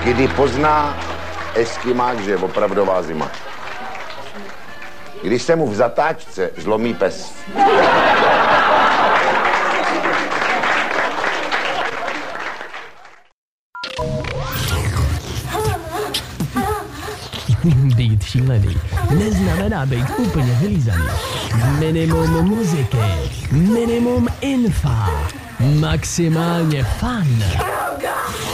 Kdy pozná Eskimák, že je opravdová zima? Když se mu v zatáčce zlomí pes. Být šílený neznamená být úplně vylízaný. Minimum muziky, minimum infa, maximálně fun.